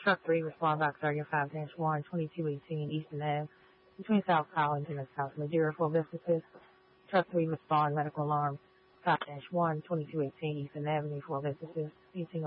Truck 3, respond box area 5-1, 2218 Eastern Ave, between South Collins and South Madeira for businesses. Truck 3, respond medical alarm 5-1, 2218 Eastern Avenue for businesses. 18